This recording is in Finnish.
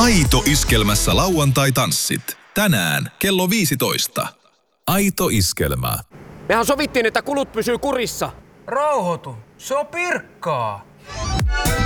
Aito Iskelmässä lauantai-tanssit. Tänään kello 15. Aito Iskelmä. Mehän sovittiin, että kulut pysyy kurissa. Rauhoitu, se on Pirkkaa.